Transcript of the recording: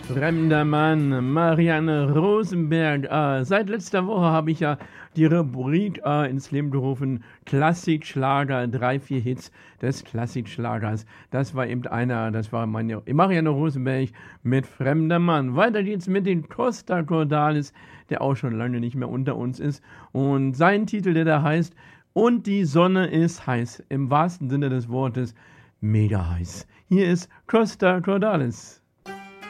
Fremder Mann, Marianne Rosenberg. Seit letzter Woche habe ich ja die Rubrik ins Leben gerufen, Klassikschlager, 3, 4 Hits des Klassikschlagers. Das war eben einer, das war meine Marianne Rosenberg mit Fremder Mann. Weiter geht's mit den Costa Cordalis, der auch schon lange nicht mehr unter uns ist. Und sein Titel, der da heißt Und die Sonne ist heiß, im wahrsten Sinne des Wortes, mega heiß. Hier ist Costa Cordalis.